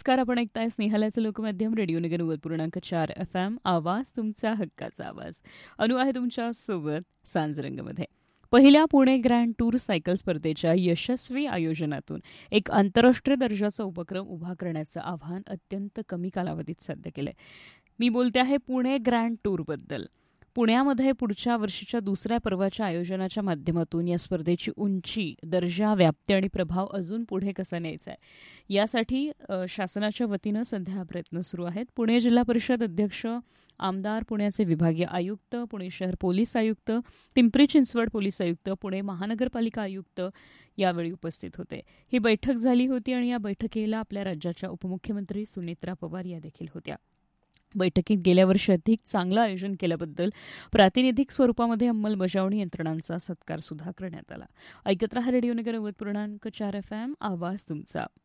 नमस्कार. आपण ऐकताय स्नेहालयाचं लोकमाध्यम रेडिओ नगर 90.4 FM. आवाज तुमचा हक्काचा आवाज. अनु आहे तुमच्या सोबत सांजरंगमध्ये. पहिल्या पुणे ग्रँड टूर सायकल स्पर्धेच्या यशस्वी आयोजनातून एक आंतरराष्ट्रीय दर्जाचा उपक्रम उभा करण्याचं आव्हान अत्यंत कमी कालावधीत साध्य केलंय. मी बोलते आहे पुणे ग्रँड टूरबद्दल. पुण्यामध्ये पुढच्या वर्षीच्या दुसऱ्या पर्वाच्या आयोजनाच्या माध्यमातून या स्पर्धेची उंची, दर्जा, व्याप्ती आणि प्रभाव अजून पुढे कसा न्यायचा आहे यासाठी शासनाच्या वतीनं सध्या प्रयत्न सुरू आहेत. पुणे जिल्हा परिषद अध्यक्ष, आमदार, पुण्याचे विभागीय आयुक्त, पुणे शहर पोलीस आयुक्त, पिंपरी चिंचवड पोलीस आयुक्त, पुणे महानगरपालिका आयुक्त यावेळी उपस्थित होते. ही बैठक झाली होती आणि या बैठकीला आपल्या राज्याच्या उपमुख्यमंत्री सुनेत्रा पवार या देखील होत्या. बैठकीत गेल्या वर्षी अधिक चांगलं आयोजन केल्याबद्दल प्रातिनिधिक स्वरूपामध्ये अंमलबजावणी यंत्रणांचा सत्कार सुद्धा करण्यात आला. ऐकत रहा रेडिओ नगर 90.4 FM. आवाज तुमचा.